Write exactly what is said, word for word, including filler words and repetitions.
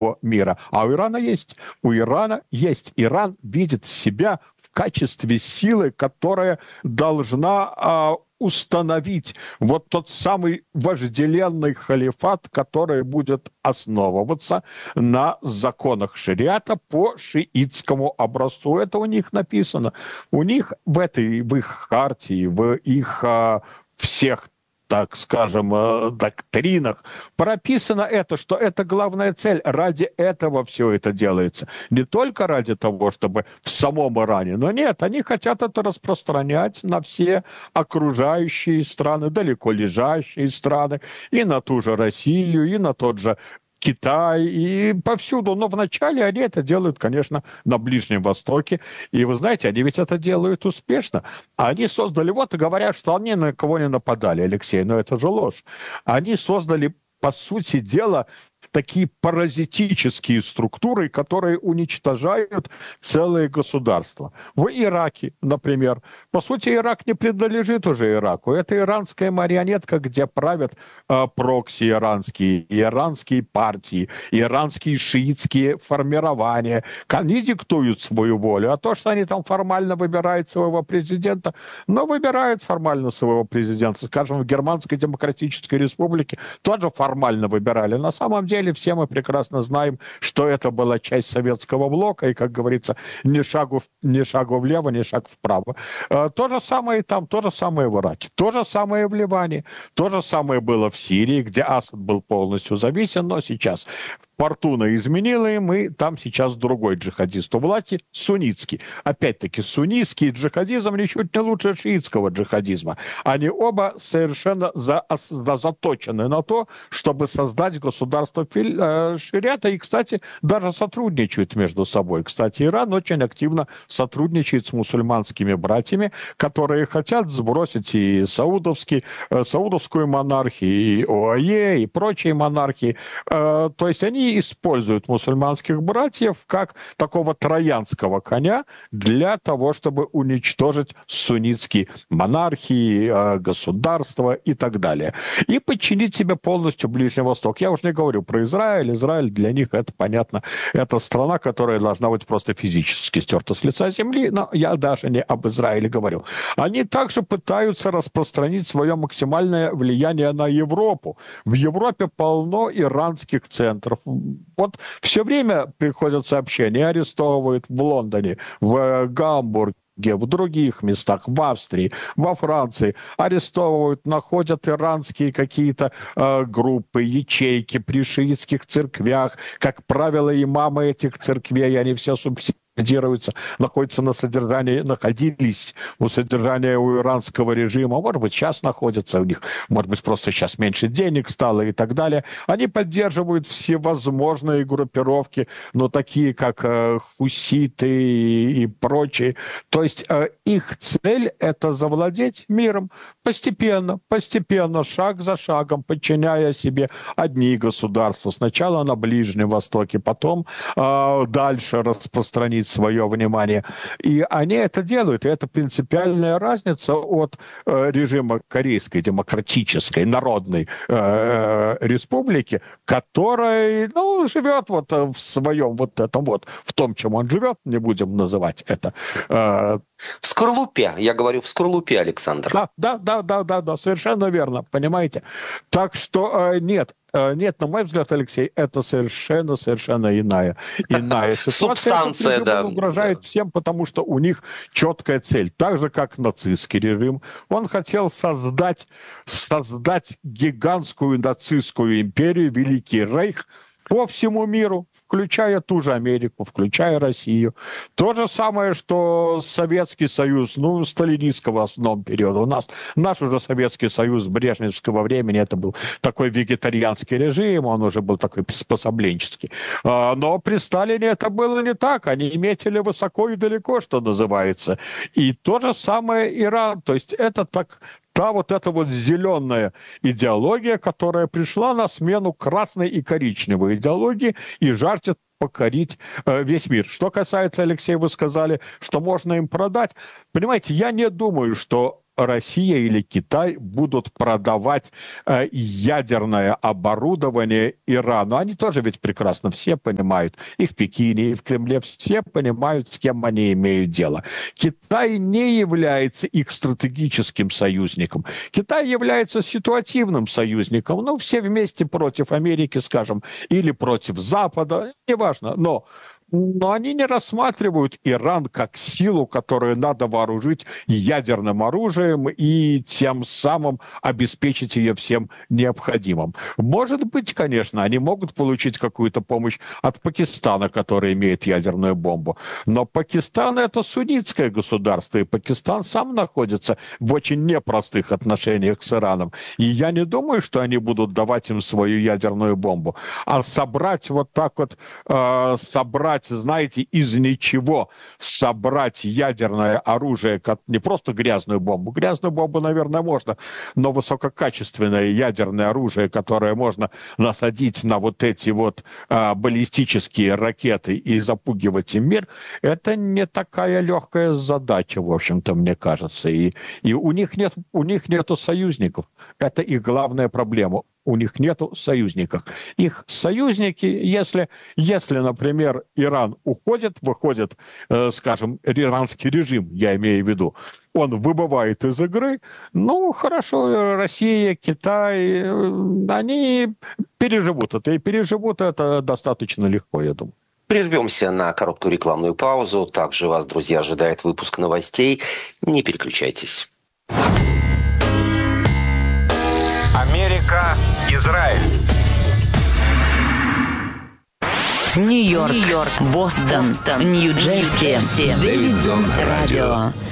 мира. А у Ирана есть. У Ирана есть. Иран видит себя в качестве силы, которая должна а, установить вот тот самый вожделенный халифат, который будет основываться на законах шариата по шиитскому образцу. Это у них написано. У них в этой, в их хартии, в их а, всех, так скажем, э, доктринах прописано это, что это главная цель. Ради этого все это делается. Не только ради того, чтобы в самом Иране, но нет, они хотят это распространять на все окружающие страны, далеко лежащие страны, и на ту же Россию, и на тот же Китай, и повсюду. Но вначале они это делают, конечно, на Ближнем Востоке. И вы знаете, они ведь это делают успешно. Они создали, вот и говорят, что они на кого не нападали, Алексей, но это же ложь. Они создали, по сути дела, такие паразитические структуры, которые уничтожают целые государства. В Ираке, например. По сути, Ирак не принадлежит уже Ираку. Это иранская марионетка, где правят э, прокси иранские, иранские партии, иранские шиитские формирования. Они диктуют свою волю. А то, что они там формально выбирают своего президента, но выбирают формально своего президента. Скажем, в Германской Демократической Республике тоже формально выбирали. На самом деле, все мы прекрасно знаем, что это была часть советского блока, и, как говорится, ни шагу, ни шагу влево, ни шаг вправо. То же самое и там, то же самое в Ираке, то же самое в Ливане, то же самое было в Сирии, где Асад был полностью зависим, но сейчас Фортуна изменила им, и там сейчас другой джихадист у власти, суннитский. Опять-таки, суннитский джихадизм ничуть не лучше шиитского джихадизма. Они оба совершенно за, за, заточены на то, чтобы создать государство шариата, и, кстати, даже сотрудничают между собой. Кстати, Иран очень активно сотрудничает с мусульманскими братьями, которые хотят сбросить и саудовский, саудовскую монархию, и ОАЕ, и прочие монархии. То есть они используют мусульманских братьев как такого троянского коня для того, чтобы уничтожить суннитские монархии, государства и так далее. И подчинить себе полностью Ближний Восток. Я уже не говорю про Израиль. Израиль для них, это понятно, это страна, которая должна быть просто физически стерта с лица земли, но я даже не об Израиле говорю. Они также пытаются распространить свое максимальное влияние на Европу. В Европе полно иранских центров. Вот все время приходят сообщения, арестовывают в Лондоне, в Гамбурге, в других местах, в Австрии, во Франции, арестовывают, находят иранские какие-то э, группы, ячейки при шиитских церквях. Как правило, имамы этих церквей, они все субсидируются, находятся на содержании, находились у содержания у иранского режима, может быть, сейчас находятся у них, может быть, просто сейчас меньше денег стало и так далее. Они поддерживают всевозможные группировки, но такие, как э, хуситы и, и прочие. То есть э, их цель — это завладеть миром постепенно, постепенно, шаг за шагом, подчиняя себе одни государства. Сначала на Ближнем Востоке, потом э, дальше распространить свое внимание. И они это делают, и это принципиальная разница от э, режима Корейской Демократической Народной э, Республики, который, ну, живет вот в своем вот этом вот, в том, чем он живет, не будем называть это. Э, в скорлупе, я говорю, в скорлупе, Александр. Да, да, да, да, да, да, совершенно верно, понимаете. Так что э, нет, Нет, на мой взгляд, Алексей, это совершенно, совершенно иная, иная ситуация. Субстанция, Этот режим, да. Он угрожает да. всем, потому что у них четкая цель. Так же, как нацистский режим. Он хотел создать, создать гигантскую нацистскую империю, Великий Рейх, по всему миру, включая ту же Америку, включая Россию. То же самое, что Советский Союз, ну, сталинистского в основном периода. У нас наш уже Советский Союз брежневского времени, это был такой вегетарианский режим, он уже был такой приспособленческий. Но при Сталине это было не так. Они метили высоко и далеко, что называется. И то же самое Иран. То есть это так... Та вот эта вот зеленая идеология, которая пришла на смену красной и коричневой идеологии и жаждет покорить э, весь мир. Что касается, Алексей, вы сказали, что можно им продать. Понимаете, я не думаю, что Россия или Китай будут продавать э, ядерное оборудование Ирану. Они тоже ведь прекрасно все понимают, и в Пекине, и в Кремле все понимают, с кем они имеют дело. Китай не является их стратегическим союзником. Китай является ситуативным союзником. Ну, все вместе против Америки, скажем, или против Запада, неважно, но Но они не рассматривают Иран как силу, которую надо вооружить ядерным оружием и тем самым обеспечить ее всем необходимым. Может быть, конечно, они могут получить какую-то помощь от Пакистана, который имеет ядерную бомбу. Но Пакистан — это суннитское государство, и Пакистан сам находится в очень непростых отношениях с Ираном. И я не думаю, что они будут давать им свою ядерную бомбу. А собрать вот так вот, э, собрать, знаете, из ничего собрать ядерное оружие, как не просто грязную бомбу. Грязную бомбу, наверное, можно, но высококачественное ядерное оружие, которое можно насадить на вот эти вот а, баллистические ракеты и запугивать им мир, это не такая легкая задача, в общем-то, мне кажется. И, и у них нет, у них нету союзников. Это их главная проблема. У них нету союзников. Их союзники, если, если, например, Иран уходит, выходит, э, скажем, иранский режим, я имею в виду, он выбывает из игры, ну, хорошо, Россия, Китай, э, они переживут это, и переживут это достаточно легко, я думаю. Прервемся на короткую рекламную паузу. Также вас, друзья, ожидает выпуск новостей. Не переключайтесь. Америка, Израиль. Нью-Йорк, Нью-Йорк, Бостон, Бостон, Нью-Джерси, Нью-Джерси, Дэвидсон Радио.